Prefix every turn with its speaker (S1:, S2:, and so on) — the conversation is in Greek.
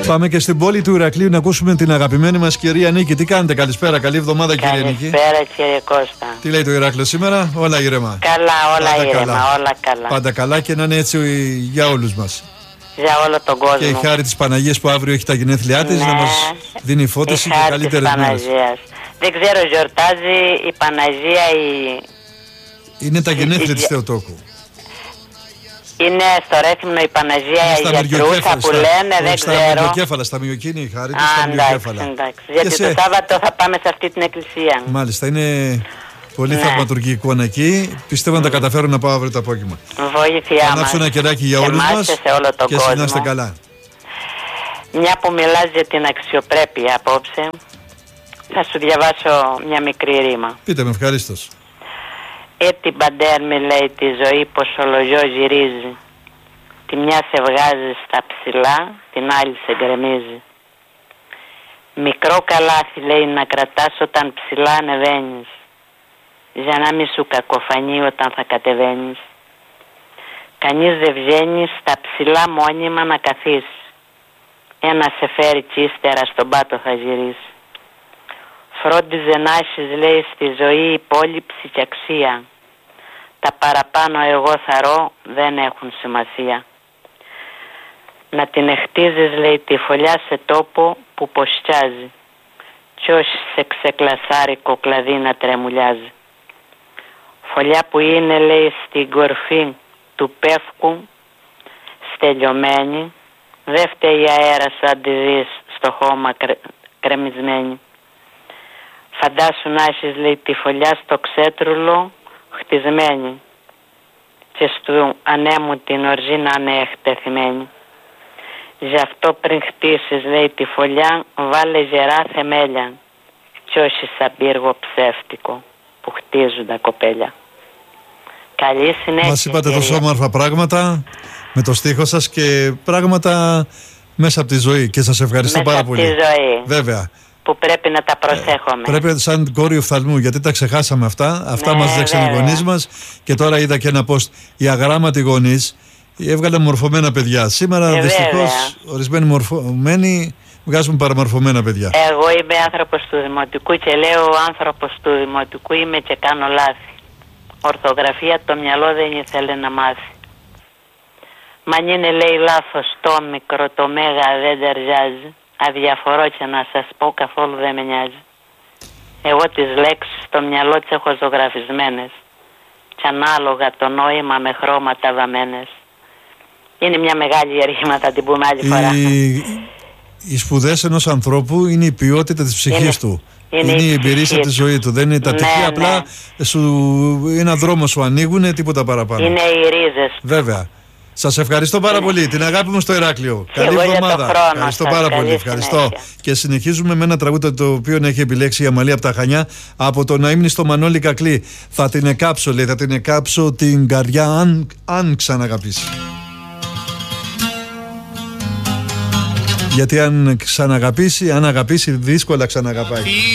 S1: Πάμε και στην πόλη του Ηρακλείου να ακούσουμε την αγαπημένη μας κυρία Νίκη. Τι κάνετε, καλησπέρα, καλή εβδομάδα κυρία Νίκη.
S2: Καλησπέρα κύριε Κώστα.
S1: Τι λέει το Ηράκλειο σήμερα, όλα ήρεμα?
S2: Καλά, όλα
S1: πάντα
S2: ήρεμα,
S1: καλά.
S2: όλα καλά.
S1: Πάντα καλά και να είναι έτσι για όλους μας.
S2: Για όλο τον κόσμο.
S1: Και η χάρη της Παναγίας που αύριο έχει τα γενέθλιά της, να μας δίνει φώτιση και καλύτερες μέρες.
S2: Δεν ξέρω, γιορτάζει η Παναγία ή...
S1: Είναι τα γενέθλια της Θεοτόκου.
S2: Είναι στο Ρέθυμνο η Παναγία η γιατρούσα που λένε, δεν ξέρω.
S1: Στα Μυοκέφαλα, στα Μυοκίνη η χάρη της, στα Μυοκέφαλα.
S2: Εντάξει, γιατί το Σάββατο θα πάμε σε αυτή την εκκλησία.
S1: Μάλιστα, είναι πολύ θαυματουργική εικόνα εκεί. Πιστεύω να τα καταφέρω να πάω αύριο το απόγευμα.
S2: Βοήθειά μας.
S1: Ανάψω ένα κεράκι για όλους μας
S2: σε όλο τον
S1: και
S2: κόσμο.
S1: να είστε καλά.
S2: Μια που μιλάς για την αξιοπρέπεια απόψε, θα σου διαβάσω μια μικρή ρήμα.
S1: Πείτε με, ευχαρίστως.
S2: Έτσι μπαντέρ με λέει τη ζωή πως ο λογιό γυρίζει. Τη μια σε βγάζει στα ψηλά, την άλλη σε γκρεμίζει. Μικρό καλάθι λέει να κρατάς όταν ψηλά ανεβαίνεις, για να μην σου κακοφανεί όταν θα κατεβαίνεις. Κανείς δεν βγαίνει στα ψηλά μόνιμα να καθίσει. Ένα σε φέρει κι ύστερα στον πάτο θα γυρίσει. Φρόντιζε να έχεις λέει στη ζωή υπόλοιψη και αξία. Τα παραπάνω εγώ θαρώ δεν έχουν σημασία. Να την εχτίζεις λέει τη φωλιά σε τόπο που ποστιάζει, κι όχι σε ξεκλασάρικο κλαδί να τρεμουλιάζει. Φωλιά που είναι λέει στην κορφή του πεύκου στελειωμένη, δε φταίει αέρας αν τη δεις στο χώμα κρεμισμένη. Φαντάσου να έχεις λέει τη φωλιά στο ξέτρουλο χτισμένη και στου ανέμου την ορζή να είναι εκτεθειμένη. Γι' αυτό πριν χτίσεις λέει τη φωλιά βάλε γερά θεμέλια κι όχι σαν πύργο ψεύτικο που χτίζουν τα κοπέλια. Καλή συνέχεια.
S1: Μας είπατε τόσο όμορφα πράγματα με το στίχο σας και πράγματα μέσα από τη ζωή και σας ευχαριστώ πάρα πολύ.
S2: Μέσα από τη ζωή.
S1: Βέβαια.
S2: Που πρέπει να τα προσέχουμε.
S1: Πρέπει σαν κόριο οφθαλμού, γιατί τα ξεχάσαμε αυτά. Αυτά μας δέξαν οι γονείς μας. Και τώρα είδα και ένα post. Οι αγράμματοι γονείς έβγαλαν μορφωμένα παιδιά. Σήμερα δυστυχώς ορισμένοι μορφωμένοι βγάζουν παραμορφωμένα παιδιά.
S2: Εγώ είμαι άνθρωπος του δημοτικού και λέω άνθρωπος του δημοτικού είμαι και κάνω λάθη. Ορθογραφία το μυαλό δεν ήθελε να μάθει. Μα αν είναι λέει λάθος το μικρό, το μέγα δεν ταιριάζει. Αδιαφορώ και να σας πω καθόλου δεν με νοιάζει. Εγώ τις λέξεις στο μυαλό τις έχω ζωγραφισμένες και ανάλογα το νόημα με χρώματα βαμμένες. Είναι μια μεγάλη ρήμα, θα την πούμε άλλη φορά.
S1: Οι σπουδές ενός ανθρώπου είναι η ποιότητα της ψυχής του. Είναι η εμπειρία τη ζωή του. Δεν είναι τα τυχαία, απλά ένα δρόμο σου ανοίγουν, τίποτα παραπάνω.
S2: Είναι οι ρίζες.
S1: Βέβαια. Σας ευχαριστώ πάρα πολύ. Την αγάπη μου στο Ηράκλειο. Καλή εβδομάδα. Ευχαριστώ πάρα πολύ. Ευχαριστώ. Και συνεχίζουμε με ένα τραγούδι το οποίο έχει επιλέξει η Αμαλία από τα Χανιά από το Να ήμνη στο Μανώλη Κακλή. Θα την εκάψω, λέει, θα την εκάψω την καρδιά αν ξαναγαπήσει. Γιατί αν αγαπήσει δύσκολα ξαναγαπάει.